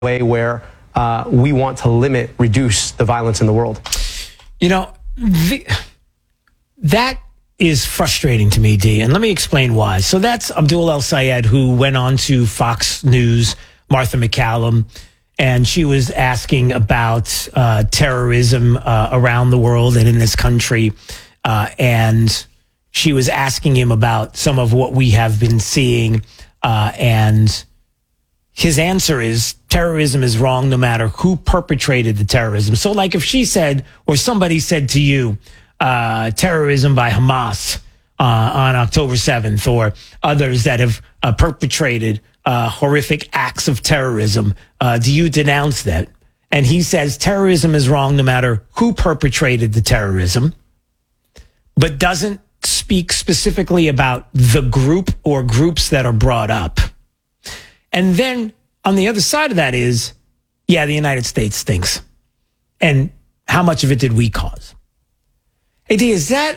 way where we want to reduce the violence in the world. You know, that is frustrating to me, D, and let me explain why. So that's Abdul El-Sayed, who went on to Fox News, Martha McCallum, and she was asking about terrorism around the world and in this country. And she was asking him about some of what we have been seeing. And his answer is terrorism is wrong no matter who perpetrated the terrorism. So like if she said, or somebody said to you, terrorism by Hamas on October 7th, or others that have perpetrated horrific acts of terrorism, do you denounce that? And he says terrorism is wrong no matter who perpetrated the terrorism, but doesn't speak specifically about the group or groups that are brought up. And then on the other side of that is, yeah, the United States stinks. And how much of it did we cause? Hey, D, is that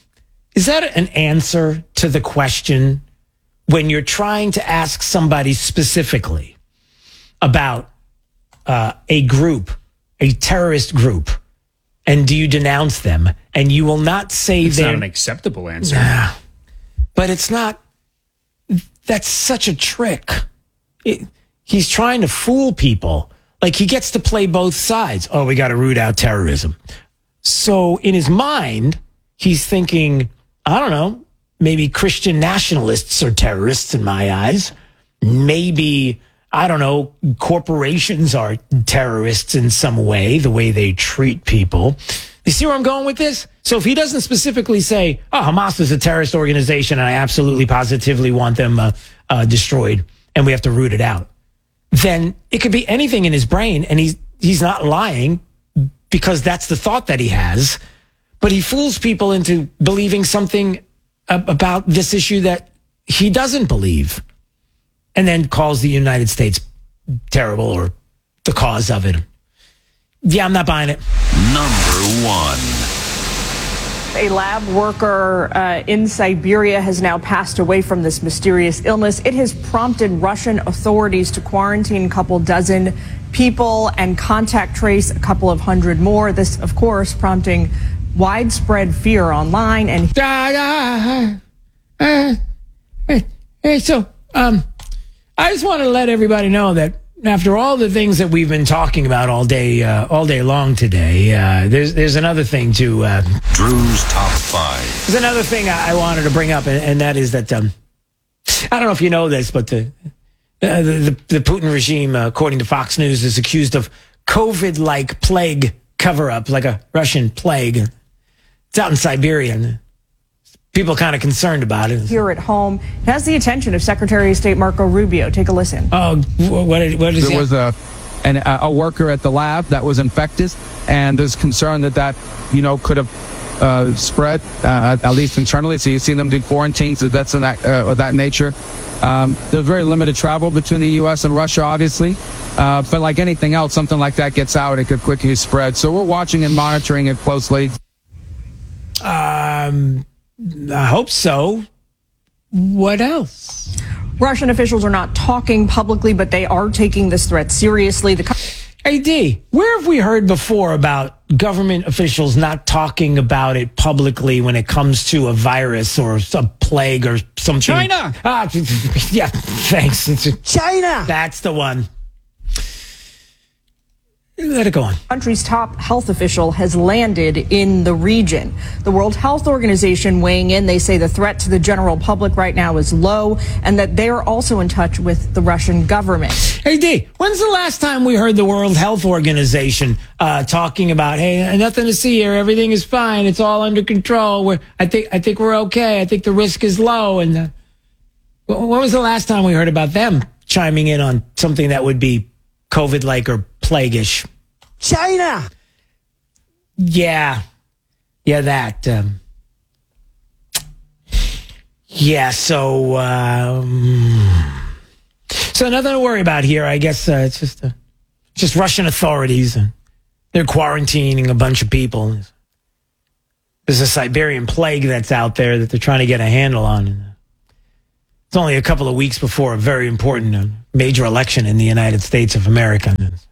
an answer to the question when you're trying to ask somebody specifically about a group, a terrorist group, and do you denounce them? And you will not say it's not an acceptable answer. Nah, but it's not. That's such a trick. He's trying to fool people. Like he gets to play both sides. Oh, we got to root out terrorism. So in his mind, he's thinking, I don't know, maybe Christian nationalists are terrorists in my eyes. Maybe, I don't know, corporations are terrorists in some way, the way they treat people. You see where I'm going with this? So if he doesn't specifically say, oh, Hamas is a terrorist organization and I absolutely positively want them destroyed and we have to root it out, then it could be anything in his brain and he's not lying because that's the thought that he has, but he fools people into believing something about this issue that he doesn't believe and then calls the United States terrible or the cause of it. Yeah, I'm not buying it. Number one. A lab worker in Siberia has now passed away from this mysterious illness. It has prompted Russian authorities to quarantine a couple dozen people and contact trace a couple of hundred more. This, of course, prompting widespread fear online. And I just want to let everybody know that after all the things that we've been talking about all day long today, there's another thing to Drew's Top 5. There's another thing I wanted to bring up, and that is that I don't know if you know this, but the Putin regime, according to Fox News, is accused of COVID-like plague cover-up, like a Russian plague. It's out in Siberia. And people kind of concerned about it. Here at home, it has the attention of Secretary of State Marco Rubio. Take a listen. Oh, what is there was a worker at the lab that was infected, and there's concern that could have spread at least internally. So you see them do quarantines, so that's of that nature. There's very limited travel between the U.S. and Russia, obviously. But like anything else, something like that gets out, it could quickly spread. So we're watching and monitoring it closely. I hope so. What else? Russian officials are not talking publicly, but they are taking this threat seriously. Hey, D, where have we heard before about government officials not talking about it publicly when it comes to a virus or some plague or something? China! Yeah, thanks. China! That's the one. Let it go on. The country's top health official has landed in the region. The World Health Organization weighing in, they say the threat to the general public right now is low and that they're also in touch with the Russian government. Hey, D, when's the last time we heard the World Health Organization talking about, hey, nothing to see here, everything is fine, it's all under control, I think we're okay, I think the risk is low. And when was the last time we heard about them chiming in on something that would be COVID-like or plague-ish? China! Yeah, that. So nothing to worry about here. I guess it's just Russian authorities. They're quarantining a bunch of people. There's a Siberian plague that's out there that they're trying to get a handle on. It's only a couple of weeks before a very important major election in the United States of America.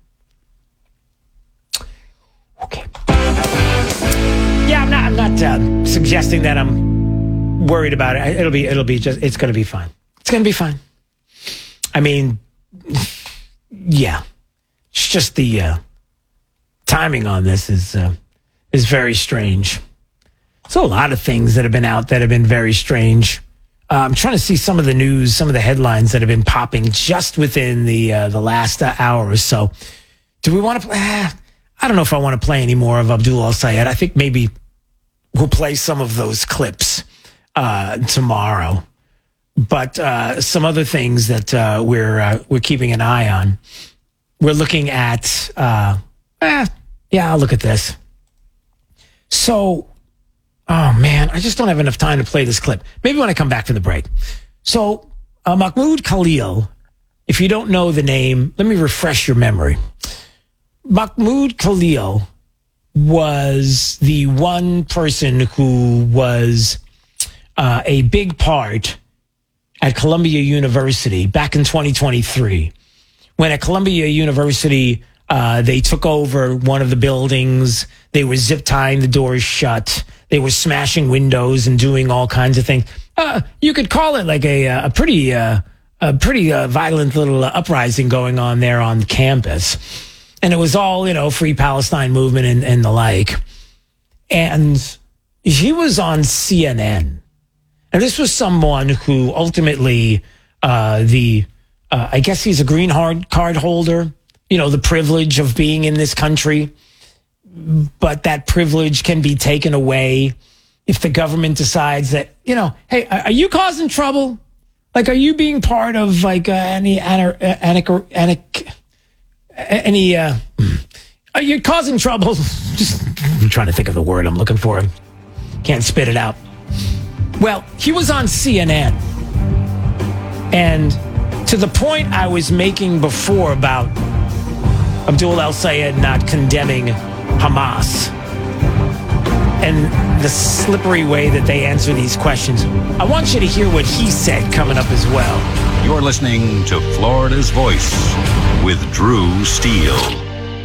Okay. Yeah, I'm not suggesting that I'm worried about it. It's going to be fine. It's going to be fine. I mean, yeah, it's just the timing on this is very strange. So a lot of things that have been out that have been very strange. I'm trying to see some of the news, some of the headlines that have been popping just within the last hour or so. Do we want to play? I don't know if I want to play any more of Abdul El-Sayed. I think maybe we'll play some of those clips tomorrow. But some other things that we're keeping an eye on. We're looking at. I'll look at this. So. Oh, man, I just don't have enough time to play this clip. Maybe when I come back from the break. So, Mahmoud Khalil, if you don't know the name, let me refresh your memory. Mahmoud Khalil was the one person who was a big part at Columbia University back in 2023. When at Columbia University, they took over one of the buildings. They were zip tying the doors shut. They were smashing windows and doing all kinds of things. You could call it like a pretty violent little uprising going on there on campus. And it was all, Free Palestine movement and the like. And he was on CNN. And this was someone who ultimately, I guess he's a green card holder, the privilege of being in this country. But that privilege can be taken away if the government decides that, hey, are you causing trouble? Like, are you being part of like are you causing trouble? I'm trying to think of the word I'm looking for. Can't spit it out. Well, he was on CNN. And to the point I was making before about Abdul El-Sayed not condemning Hamas and the slippery way that they answer these questions. I want you to hear what he said coming up as well. You're listening to Florida's Voice with Drew Steele.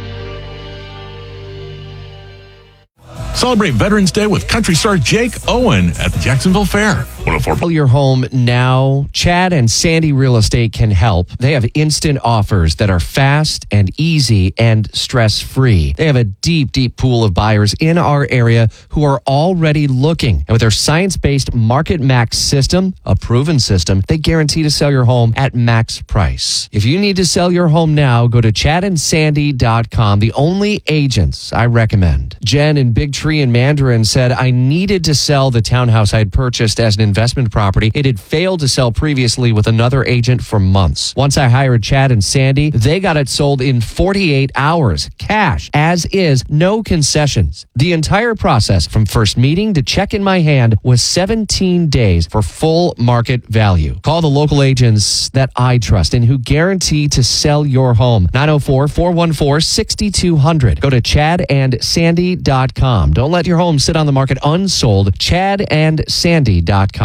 Celebrate Veterans Day with country star Jake Owen at the Jacksonville Fair. 104. Sell your home now. Chad and Sandy Real Estate can help. They have instant offers that are fast and easy and stress-free. They have a deep, deep pool of buyers in our area who are already looking. And with their science-based Market Max system, a proven system, they guarantee to sell your home at max price. If you need to sell your home now, go to chadandsandy.com, the only agents I recommend. Jen in Big Tree in Mandarin said, I needed to sell the townhouse I had purchased as an investment property. It had failed to sell previously with another agent for months. Once I hired Chad and Sandy, they got it sold in 48 hours. Cash, as is, no concessions. The entire process from first meeting to check in my hand was 17 days for full market value. Call the local agents that I trust and who guarantee to sell your home. 904-414-6200. Go to chadandsandy.com. Don't let your home sit on the market unsold. chadandsandy.com.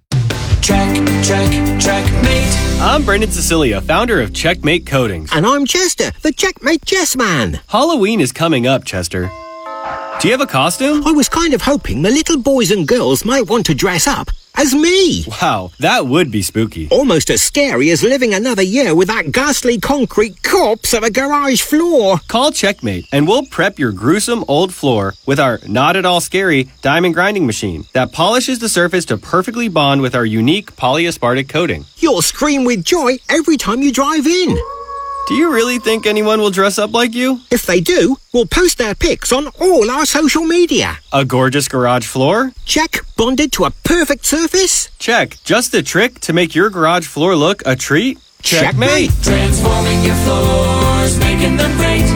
Checkmate. I'm Brendan Cecilia, founder of Checkmate Coatings. And I'm Chester, the Checkmate Chess Man. Halloween is coming up, Chester. Do you have a costume? I was kind of hoping the little boys and girls might want to dress up as me. Wow, that would be spooky. Almost as scary as living another year with that ghastly concrete corpse of a garage floor. Call Checkmate and we'll prep your gruesome old floor with our not at all scary diamond grinding machine that polishes the surface to perfectly bond with our unique polyaspartic coating. You'll scream with joy every time you drive in. Do you really think anyone will dress up like you? If they do, we'll post their pics on all our social media. A gorgeous garage floor? Check. Bonded to a perfect surface? Check. Just the trick to make your garage floor look a treat? Checkmate. Transforming your floors, making them great.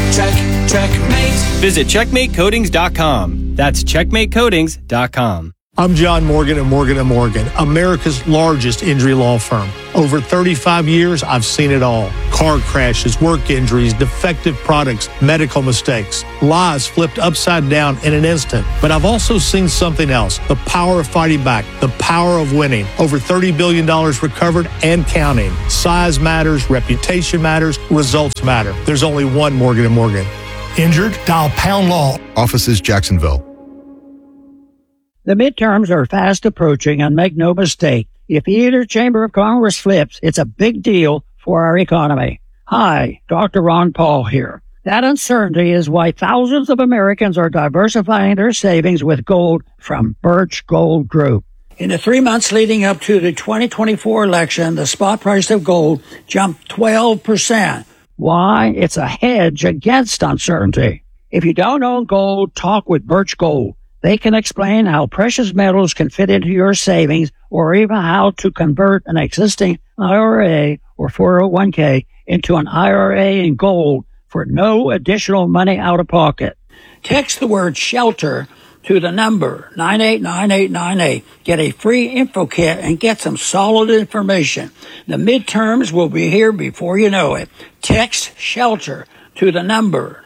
Checkmate. Visit checkmatecoatings.com. That's checkmatecoatings.com. I'm John Morgan at Morgan & Morgan, America's largest injury law firm. Over 35 years, I've seen it all. Car crashes, work injuries, defective products, medical mistakes, lives flipped upside down in an instant. But I've also seen something else, the power of fighting back, the power of winning. Over $30 billion recovered and counting. Size matters, reputation matters, results matter. There's only one Morgan & Morgan. Injured? Dial Pound Law. Offices Jacksonville. The midterms are fast approaching, and make no mistake, if either chamber of Congress flips, it's a big deal for our economy. Hi, Dr. Ron Paul here. That uncertainty is why thousands of Americans are diversifying their savings with gold from Birch Gold Group. In the 3 months leading up to the 2024 election, the spot price of gold jumped 12%. Why? It's a hedge against uncertainty. If you don't own gold, talk with Birch Gold. They can explain how precious metals can fit into your savings, or even how to convert an existing IRA or 401k into an IRA in gold for no additional money out of pocket. Text the word SHELTER to the number 989898. Get a free info kit and get some solid information. The midterms will be here before you know it. Text SHELTER to the number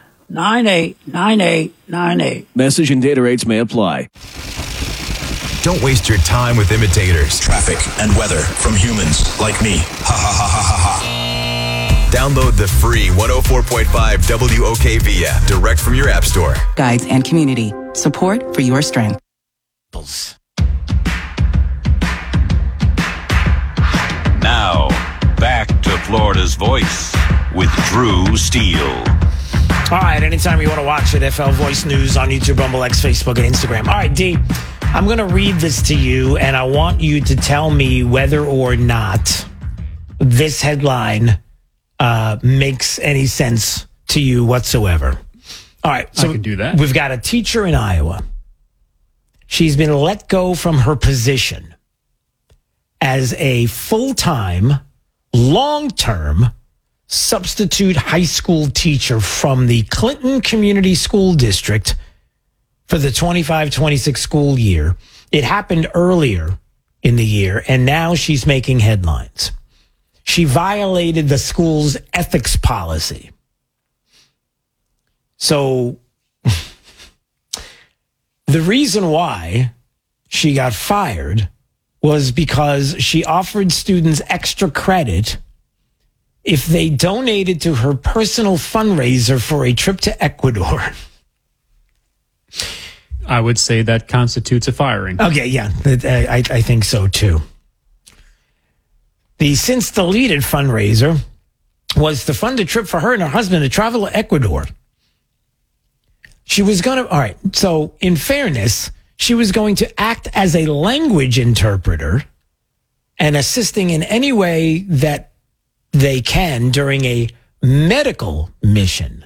989898. Message and data rates may apply. Don't waste your time with imitators. Traffic and weather from humans like me. Ha ha ha ha ha ha. Download the free 104.5 WOKV app direct from your app store. Guides and community. Support for your strength. Now, back to Florida's Voice with Drew Steele. All right, anytime you want to watch it, FL Voice News on YouTube, Rumble, X, Facebook, and Instagram. All right, D, I'm going to read this to you, and I want you to tell me whether or not this headline makes any sense to you whatsoever. All right, so I can do that. We've got a teacher in Iowa. She's been let go from her position as a full-time, long-term substitute high school teacher from the Clinton Community School District for the 25-26 school year. It happened earlier in the year, and now she's making headlines. She violated the school's ethics policy. So the reason why she got fired was because she offered students extra credit if they donated to her personal fundraiser for a trip to Ecuador. I would say that constitutes a firing. Okay, yeah, I think so too. The since deleted fundraiser was to fund a trip for her and her husband to travel to Ecuador. She was going to, all right, so in fairness, she was going to act as a language interpreter and assisting in any way that they can during a medical mission.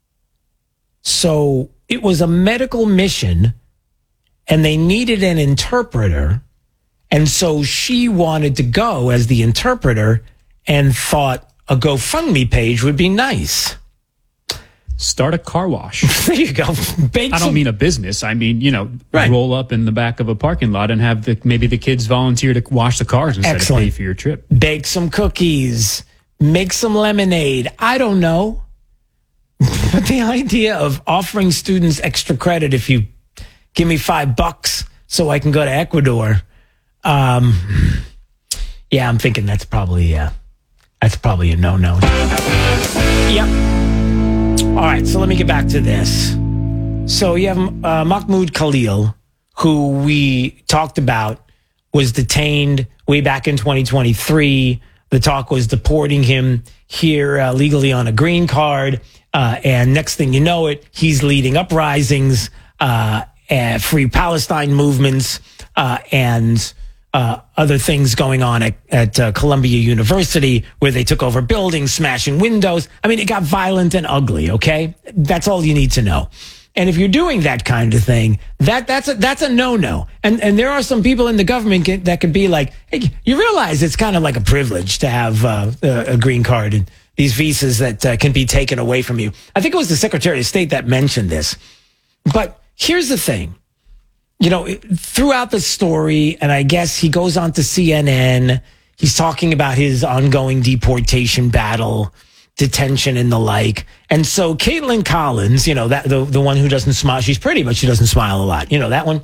So it was a medical mission and they needed an interpreter. And so she wanted to go as the interpreter and thought a GoFundMe page would be nice. Start a car wash. There you go. I don't mean a business. I mean, Right. roll up in the back of a parking lot and have maybe the kids volunteer to wash the cars instead Excellent. of pay for your trip. Bake some cookies, make some lemonade. I don't know. But the idea of offering students extra credit if you give me $5 so I can go to Ecuador. Yeah, I'm thinking that's probably a no-no. Yep. All right, so let me get back to this. So you have Mahmoud Khalil, who we talked about, was detained way back in 2023. The talk was deporting him here legally on a green card. And next thing you know it, he's leading uprisings, free Palestine movements, and other things going on at Columbia University, where they took over buildings, smashing windows. I mean, it got violent and ugly, okay? That's all you need to know. And if you're doing that kind of thing, that's a no-no. And there are some people in the government that could be like, hey, you realize it's kind of like a privilege to have a green card and these visas that can be taken away from you. I think it was the Secretary of State that mentioned this. But here's the thing. throughout the story, and I guess he goes on to CNN, he's talking about his ongoing deportation battle, detention and the like. And so Caitlin Collins, that the one who doesn't smile, she's pretty, but she doesn't smile a lot. That one.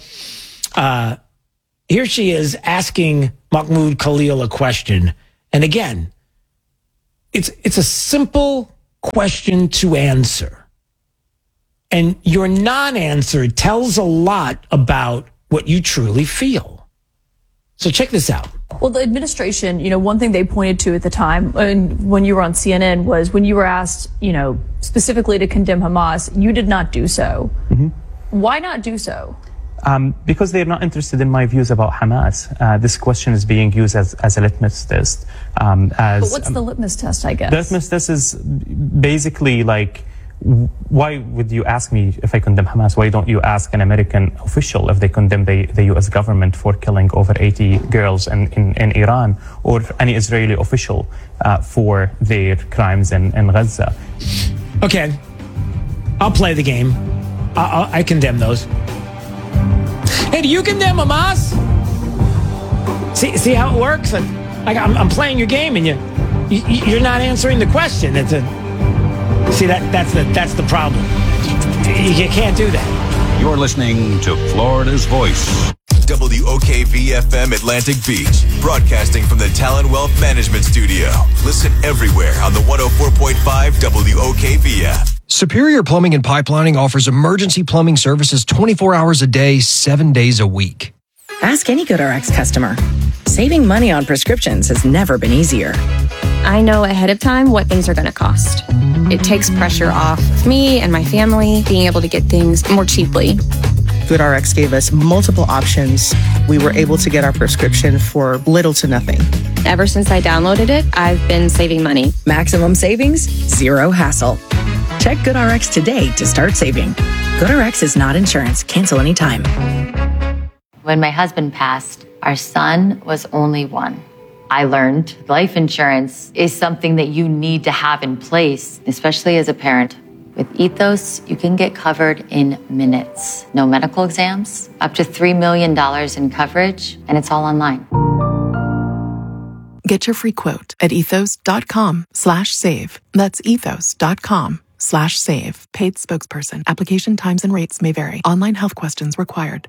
Here she is asking Mahmoud Khalil a question. And again, it's a simple question to answer. And your non-answer tells a lot about what you truly feel. So check this out. Well, the administration, one thing they pointed to at the time when you were on CNN was when you were asked, specifically to condemn Hamas, you did not do so. Mm-hmm. Why not do so? Because they're not interested in my views about Hamas. This question is being used as a litmus test. But what's the litmus test, I guess? The litmus test is basically like, why would you ask me if I condemn Hamas? Why don't you ask an American official if they condemn the U.S. government for killing over 80 girls in Iran, or any Israeli official for their crimes in Gaza? Okay, I'll play the game. I condemn those. Hey, do you condemn Hamas? See how it works? I'm playing your game, and you're not answering the question. That's the problem. You can't do that. You're listening to Florida's Voice. WOKV-FM Atlantic Beach, broadcasting from the Talon Wealth Management Studio. Listen everywhere on the 104.5 WOKV app. Superior Plumbing and Pipelining offers emergency plumbing services 24 hours a day, 7 days a week. Ask any GoodRx customer. Saving money on prescriptions has never been easier. I know ahead of time what things are going to cost. It takes pressure off of me and my family being able to get things more cheaply. GoodRx gave us multiple options. We were able to get our prescription for little to nothing. Ever since I downloaded it, I've been saving money. Maximum savings, zero hassle. Check GoodRx today to start saving. GoodRx is not insurance. Cancel anytime. When my husband passed, our son was only one. I learned life insurance is something that you need to have in place, especially as a parent. With Ethos, you can get covered in minutes. No medical exams, up to $3 million in coverage, and it's all online. Get your free quote at ethos.com/save. That's ethos.com/save. Paid spokesperson. Application times and rates may vary. Online health questions required.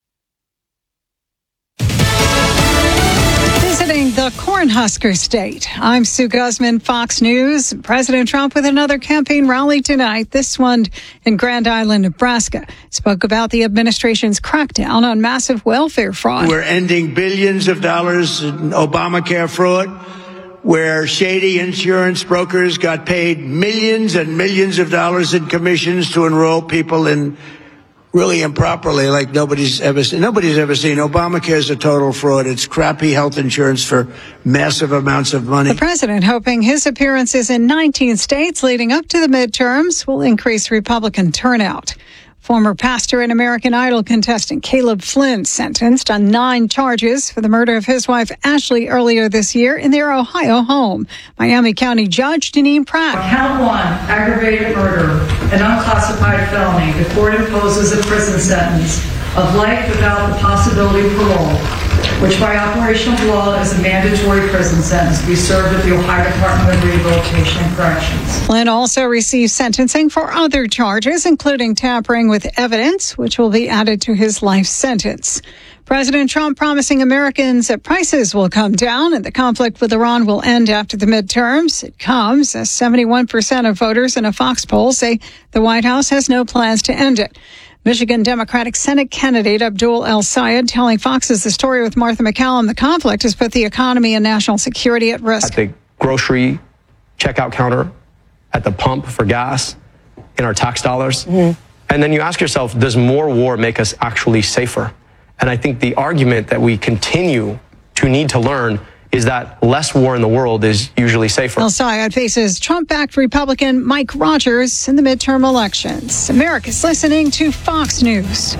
Visiting the Cornhusker State. I'm Sue Guzman, Fox News. President Trump with another campaign rally tonight, this one in Grand Island, Nebraska. Spoke about the administration's crackdown on massive welfare fraud. We're ending billions of dollars in Obamacare fraud, where shady insurance brokers got paid millions and millions of dollars in commissions to enroll people in really improperly, like nobody's ever seen. Obamacare is a total fraud. It's crappy health insurance for massive amounts of money. The president hoping his appearances in 19 states leading up to the midterms will increase Republican turnout. Former pastor and American Idol contestant Caleb Flynn sentenced on 9 charges for the murder of his wife Ashley earlier this year in their Ohio home. Miami County Judge Deneen Pratt. Count 1, aggravated murder, an unclassified felony. The court imposes a prison sentence of life without the possibility of parole, which by operation of law is a mandatory prison sentence to be served at the Ohio Department of Rehabilitation and Corrections. Flynn also received sentencing for other charges, including tampering with evidence, which will be added to his life sentence. President Trump promising Americans that prices will come down and the conflict with Iran will end after the midterms. It comes as 71% of voters in a Fox poll say the White House has no plans to end it. Michigan Democratic Senate candidate Abdul El-Sayed telling Fox's The Story with Martha McCallum the conflict has put the economy and national security at risk. At the grocery checkout counter, at the pump for gas, in our tax dollars. Mm-hmm. And then you ask yourself, does more war make us actually safer? And I think the argument that we continue to need to learn is that less war in the world is usually safer. El-Sayed faces Trump-backed Republican Mike Rogers in the midterm elections. America's listening to Fox News.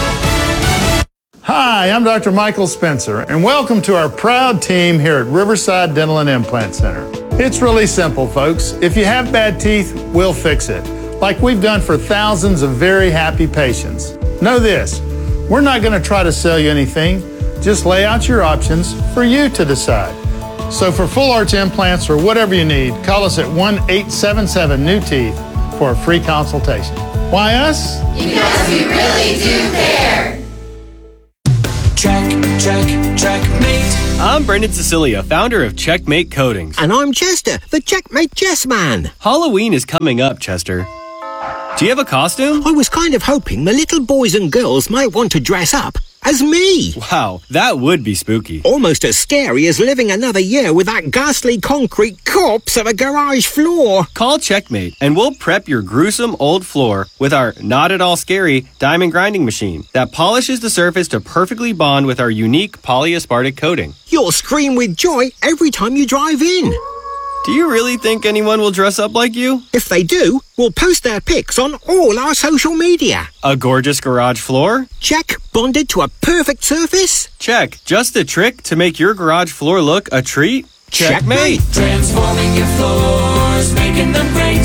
Hi, I'm Dr. Michael Spencer, and welcome to our proud team here at Riverside Dental and Implant Center. It's really simple, folks. If you have bad teeth, we'll fix it, like we've done for thousands of very happy patients. Know this. We're not going to try to sell you anything. Just lay out your options for you to decide. So for full arch implants or whatever you need, call us at 1-877-NEW-TEETH for a free consultation. Why us? Because we really do care. Checkmate. I'm Brendan Cecilia, founder of Checkmate Coatings. And I'm Chester, the Checkmate Chess Man. Halloween is coming up, Chester. Do you have a costume? I was kind of hoping the little boys and girls might want to dress up as me. Wow, that would be spooky. Almost as scary as living another year with that ghastly concrete corpse of a garage floor. Call Checkmate and we'll prep your gruesome old floor with our not at all scary diamond grinding machine that polishes the surface to perfectly bond with our unique polyaspartic coating. You'll scream with joy every time you drive in. Do you really think anyone will dress up like you? If they do, we'll post their pics on all our social media. A gorgeous garage floor? Check. Bonded to a perfect surface? Check. Just a trick to make your garage floor look a treat? Checkmate. Transforming your floors, making them great.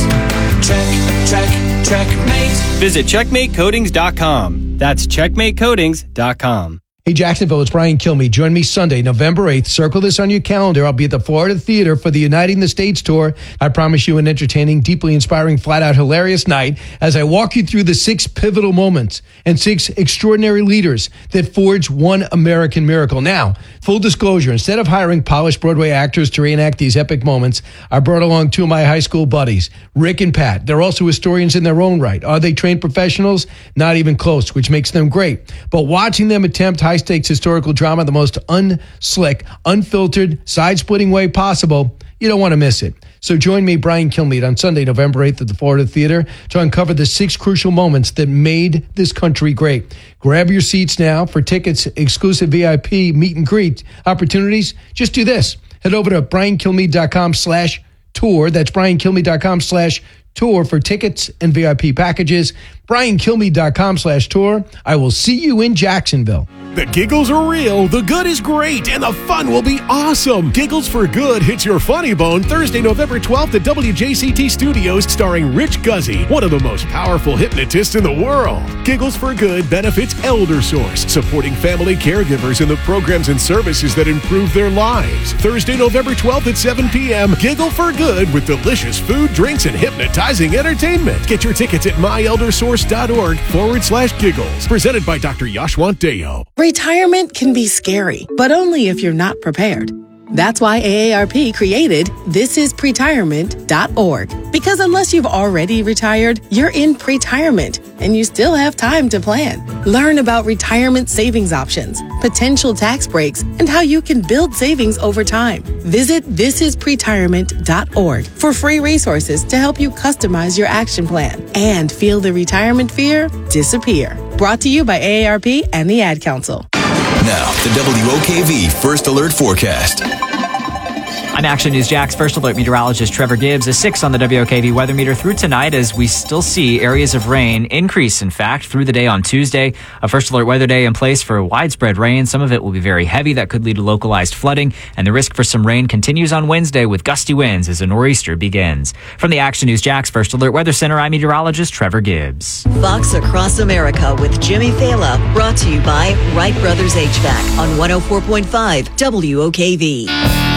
Checkmate. Visit checkmatecoatings.com. That's checkmatecoatings.com. Hey, Jacksonville, it's Brian Kilmeade. Join me Sunday, November 8th. Circle this on your calendar. I'll be at the Florida Theater for the Uniting the States tour. I promise you an entertaining, deeply inspiring, flat-out hilarious night as I walk you through the 6 pivotal moments and 6 extraordinary leaders that forged one American miracle. Now, full disclosure, instead of hiring polished Broadway actors to reenact these epic moments, I brought along 2 of my high school buddies, Rick and Pat. They're also historians in their own right. Are they trained professionals? Not even close, which makes them great. But watching them attempt high-stakes historical drama the most unslick, unfiltered, side-splitting way possible, you don't want to miss it. So join me, Brian Kilmeade, on Sunday, November 8th at the Florida Theater to uncover the 6 crucial moments that made this country great. Grab your seats now. For tickets, exclusive VIP meet and greet opportunities, just do this. Head over to briankilmeade.com/tour. That's briankilmeade.com/tour for tickets and VIP packages. briankilmeade.com/tour. I will see you in Jacksonville. The giggles are real, the good is great, and the fun will be awesome. Giggles for Good hits your funny bone Thursday, November 12th at WJCT Studios, starring Rich Guzzi, one of the most powerful hypnotists in the world. Giggles for Good benefits Elder Source, supporting family caregivers in the programs and services that improve their lives. Thursday, November 12th at 7 p.m., Giggle for Good with delicious food, drinks, and hypnotizing entertainment. Get your tickets at myeldersource.org/giggles. Presented by Dr. Yashwant Deo. Retirement can be scary, but only if you're not prepared. That's why AARP created thisispretirement.org. Because unless you've already retired, you're in pretirement and you still have time to plan. Learn about retirement savings options, potential tax breaks, and how you can build savings over time. Visit thisispretirement.org for free resources to help you customize your action plan and feel the retirement fear disappear. Brought to you by AARP and the Ad Council. Now, the WOKV First Alert Forecast. I'm Action News Jack's First Alert meteorologist Trevor Gibbs. A 6 on the WOKV weather meter through tonight as we still see areas of rain increase, in fact, through the day on Tuesday. A First Alert weather day in place for widespread rain. Some of it will be very heavy. That could lead to localized flooding. And the risk for some rain continues on Wednesday with gusty winds as a nor'easter begins. From the Action News Jack's First Alert Weather Center, I'm meteorologist Trevor Gibbs. Fox Across America with Jimmy Fela, brought to you by Wright Brothers HVAC on 104.5 WOKV.